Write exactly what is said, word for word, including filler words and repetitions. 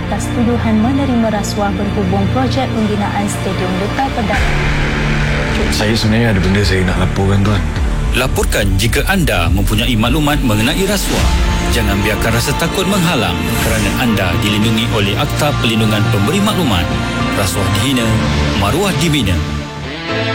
atas tuduhan menerima rasuah berhubung projek pembinaan Stadium Duta Perdana. Saya sebenarnya ada benda saya nak laporkan, tuan. Laporkan jika anda mempunyai maklumat mengenai rasuah. Jangan biarkan rasa takut menghalang kerana anda dilindungi oleh Akta Perlindungan Pemberi Maklumat. Rasuah dihina, maruah dibina.